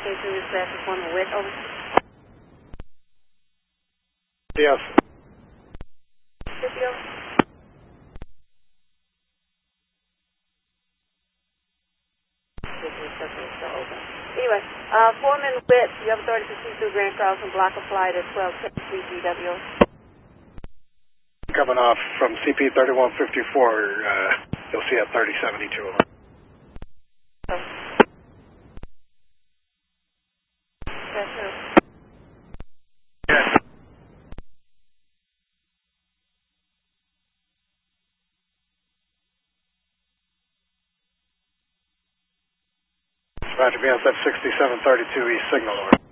communication with class performing with, over. Yes. 50 over. Anyway, Foreman Witt, you have authority to proceed through Grand Carlson, block of flight at 1273 GW. Coming off from CP 3154, you'll see at 3072. That's true. Yes. Roger, BSF 6732 East signal over.